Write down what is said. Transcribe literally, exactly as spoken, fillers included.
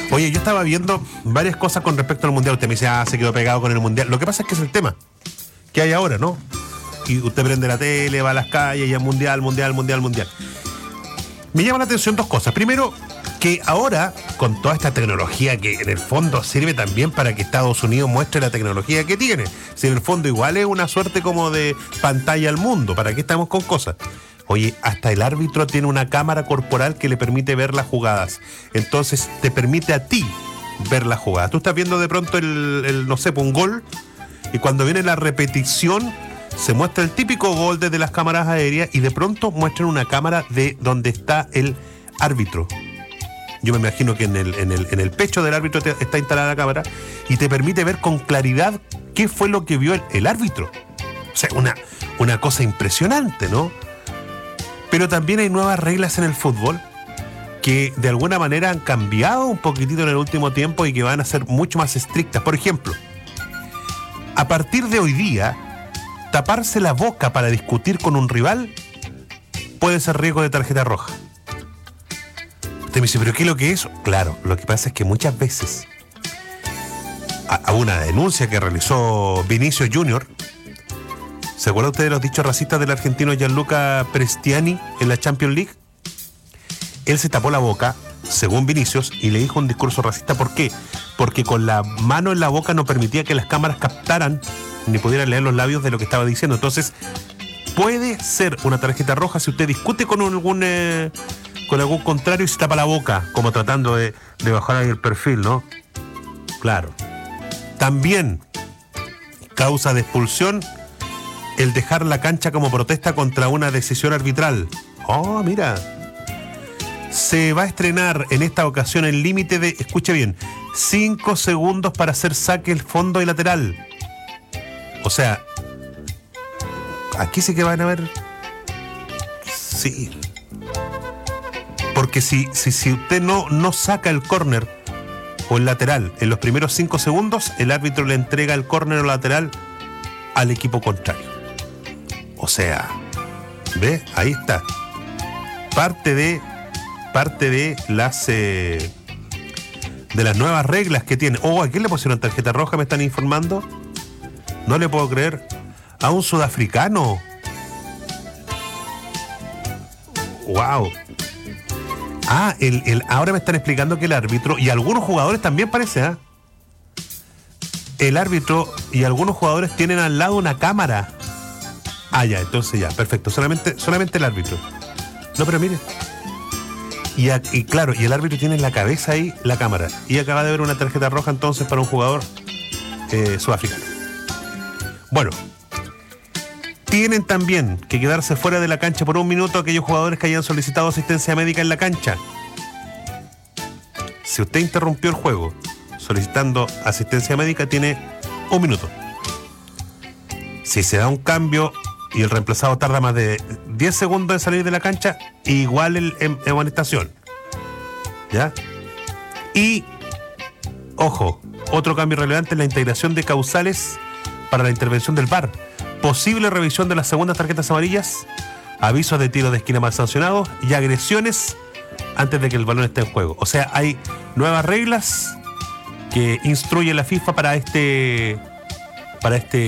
Oye, yo estaba viendo varias cosas con respecto al Mundial. Usted me dice, ah, se quedó pegado con el Mundial. Lo que pasa es que es el tema que hay ahora, ¿no? Y usted prende la tele, va a las calles y es Mundial, Mundial, Mundial, Mundial. Me llama la atención dos cosas. Primero, que ahora, con toda esta tecnología que en el fondo sirve también para que Estados Unidos muestre la tecnología que tiene. Si en el fondo igual es una suerte como de pantalla al mundo, ¿para qué estamos con cosas? Oye, hasta el árbitro tiene una cámara corporal que le permite ver las jugadas. Entonces, te permite a ti ver las jugadas. Tú estás viendo de pronto el, el no sé, un gol, y cuando viene la repetición, se muestra el típico gol desde las cámaras aéreas y de pronto muestran una cámara de donde está el árbitro. Yo me imagino que en el, en el, en el pecho del árbitro te, está instalada la cámara y te permite ver con claridad qué fue lo que vio el, el árbitro. O sea, una, una cosa impresionante, ¿no? Pero también hay nuevas reglas en el fútbol que de alguna manera han cambiado un poquitito en el último tiempo y que van a ser mucho más estrictas. Por ejemplo, a partir de hoy día, taparse la boca para discutir con un rival puede ser riesgo de tarjeta roja. Usted me dice, ¿pero qué es lo que es? Claro, lo que pasa es que muchas veces a, a una denuncia que realizó Vinicius Junior, ¿se acuerda usted de los dichos racistas del argentino Gianluca Prestiani en la Champions League? Él se tapó la boca, según Vinicius, y le dijo un discurso racista. ¿Por qué? Porque con la mano en la boca no permitía que las cámaras captaran ni pudieran leer los labios de lo que estaba diciendo. Entonces, puede ser una tarjeta roja si usted discute con algún eh, con algún contrario y se tapa la boca, como tratando de, de bajar ahí el perfil, ¿no? Claro. También causa de expulsión el dejar la cancha como protesta contra una decisión arbitral. Oh, mira. Se va a estrenar en esta ocasión el límite de, escuche bien, cinco segundos para hacer saque el fondo y lateral. O sea, aquí sí que van a ver. Sí. Porque si, si, si usted no, no saca el córner o el lateral en los primeros cinco segundos, el árbitro le entrega el córner o lateral al equipo contrario. O sea, ¿ve? Ahí está. Parte de parte de las eh, de las nuevas reglas que tiene. Oh, ¿a quién le pusieron tarjeta roja? Me están informando. No le puedo creer. A un sudafricano. Wow. Ah, el, el, ahora me están explicando que el árbitro, y algunos jugadores también parece, ¿eh? El árbitro y algunos jugadores tienen al lado una cámara. Ah, ya, entonces ya, perfecto. Solamente, solamente el árbitro. No, pero mire. Y, a, y claro, y el árbitro tiene en la cabeza ahí la cámara. Y acaba de ver una tarjeta roja entonces para un jugador eh, sudafricano. Bueno, tienen también que quedarse fuera de la cancha por un minuto aquellos jugadores que hayan solicitado asistencia médica en la cancha. Si usted interrumpió el juego solicitando asistencia médica, tiene un minuto. Si se da un cambio y el reemplazado tarda más de diez segundos en salir de la cancha, igual el en, en amonestación. ¿Ya? Y, ojo, otro cambio relevante es la integración de causales para la intervención del V A R. Posible revisión de las segundas tarjetas amarillas, avisos de tiro de esquina mal sancionados y agresiones antes de que el balón esté en juego. O sea, hay nuevas reglas que instruye la FIFA para este para este